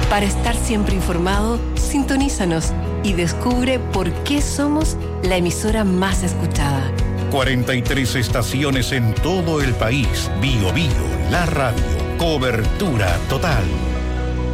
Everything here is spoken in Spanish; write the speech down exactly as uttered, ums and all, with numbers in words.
Para estar siempre informado, sintonízanos y descubre por qué somos la emisora más escuchada. cuarenta y tres estaciones en todo el país. Bio Bio, la radio. Cobertura total.